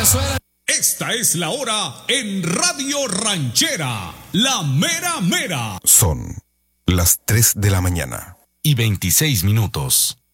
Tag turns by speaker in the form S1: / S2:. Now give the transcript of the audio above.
S1: Esta es la hora en Radio Ranchera, la mera mera.
S2: Son las 3 de la mañana.
S3: Y 26 minutos.